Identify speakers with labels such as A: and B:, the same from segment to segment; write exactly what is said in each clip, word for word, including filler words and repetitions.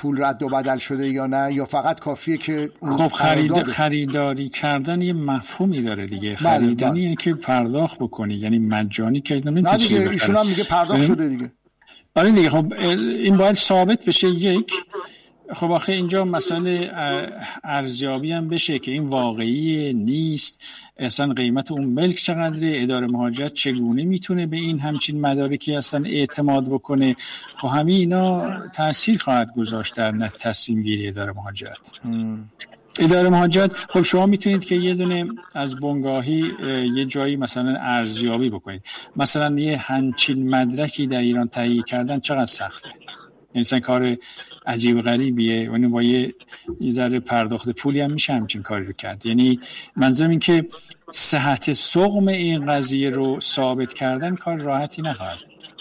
A: پول رد و بدل شده یا نه، یا فقط کافیه که
B: خب خرید خریداری کردن یه مفهومی داره دیگه. خریدنی یعنی که پرداخت بکنی، یعنی مجانی که
A: نه دیگه. ایشون هم میگه پرداخت شده دیگه.
B: آره دیگه. خب این باید ثابت بشه. یک خب آخه اینجا مسئله ارزیابی هم بشه که این واقعی نیست، اصلا قیمت اون ملک چقدره، اداره مهاجرت چگونه میتونه به این همچین مدارکی اصلا اعتماد بکنه. خب همین اینا تاثیر خواهد گذاشت در تصمیم گیری اداره مهاجرت. اداره مهاجرت خب شما میتونید که یه دونه از بنگاهی یه جایی مثلا ارزیابی بکنید، مثلا یه همچین مدرکی در ایران تهیه کردن چقدر سخته، مثلا کار عجیب غریبیه، یعنی با یه ذره پرداخت پولی هم میشه همچین کاری رو کرد. یعنی منظورم این که صحت سقم این قضیه رو ثابت کردن کار راحتی نخواهد.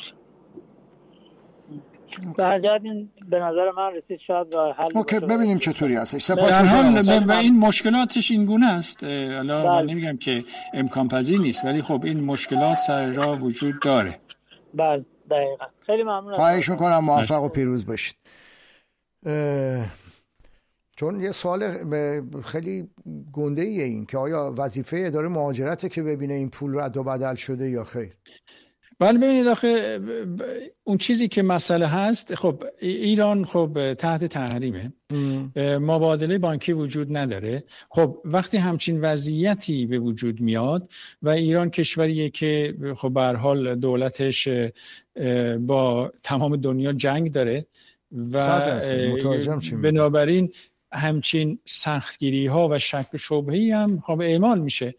C: برگردین به نظر من رسید شاید راه حل.
A: اوکی ببینیم چطوری هستش. سپاسگزارم.
B: و این مشکلاتش این گونه است. حالا من نمیگم که امکان پذیر نیست، ولی خب این مشکلات سر راه وجود داره.
C: بله دقیقاً. خیلی ممنون.
A: خواهش میکنم. موفق و پیروز باشید. چون یه سوال خیلی گنده ایه این که آیا وظیفه اداره مهاجرته که ببینه این پول رد و بدل شده یا خیر؟
B: بله ببینید آخه اون چیزی که مسئله هست، خب ایران خب تحت تحریمه، مبادله بانکی وجود نداره. خب وقتی همچین وضعیتی به وجود میاد و ایران کشوریه که خب به هر حال دولتش با تمام دنیا جنگ داره و بنابراین همچین سختگیری ها و شک و شبهه‌ای هم خب اعمال میشه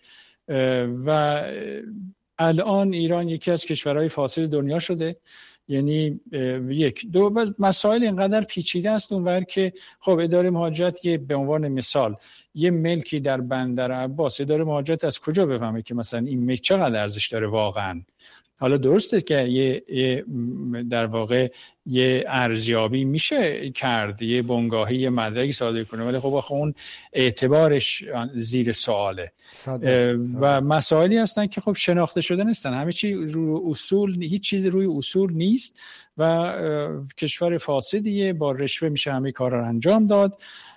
B: و الان ایران یکی از کشورهای فاسد دنیا شده. یعنی یک دو مسائل اینقدر پیچیده است اونور که خب اداره مهاجرت یه به عنوان مثال یه ملکی در بندر عباس، اداره مهاجرت از کجا بفهمه که مثلا این ملک چقدر ارزش داره واقعا؟ حالا درسته که یه, یه در واقع یه ارزیابی میشه کرد، یه بنگاهی یه مدرکی صادر کنه، ولی خب آخه اون اعتبارش زیر سواله و مسائلی هستن که خب شناخته شده نیستن. همه چی روی اصول، هیچ چیز روی اصول نیست و کشور فاسدیه، با رشوه میشه همه کارا رو انجام داد.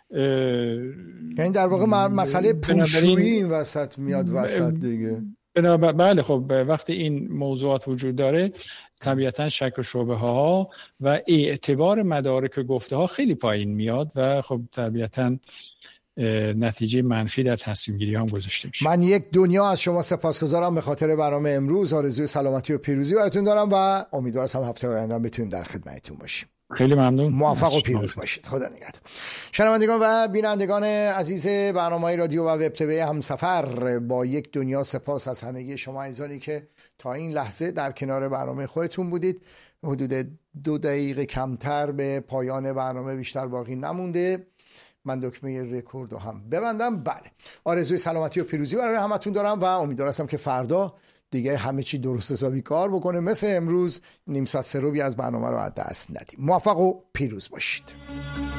A: یعنی در واقع مسئله پولشویی این وسط میاد وسط دیگه.
B: بله خب وقتی این موضوعات وجود داره طبیعتا شک و شبهه ها و اعتبار مدارک گفته ها خیلی پایین میاد و خب طبیعتا نتیجه منفی در تصمیم گیری هم گذاشته میشه.
A: من یک دنیا از شما سپاسگزارم به خاطر برنامه امروز. آرزوی سلامتی و پیروزی براتون دارم و امیدوارم هم هفته آینده بتونیم در خدمتتون باشیم.
B: خیلی ممنون.
A: موفق و پیروز باشید. خدا نگهدار. شنوندگان و بینندگان عزیز برنامه‌های رادیو و وب تیوی همسفر، با یک دنیا سپاس از همگی شما عزیزانی که تا این لحظه در کنار برنامه خودتون بودید. حدود دو دقیقه کمتر به پایان برنامه بیشتر باقی نمونده. من دکمه رکورد رو هم ببندم. بله، آرزوی سلامتی و پیروزی برای همتون دارم و امیدوارم که فردا دیگه همه چی درست حسابی کار بکنه، مثل امروز نیم ساعت سه روبی از برنامه رو از دست ندیم. موفق و پیروز باشید.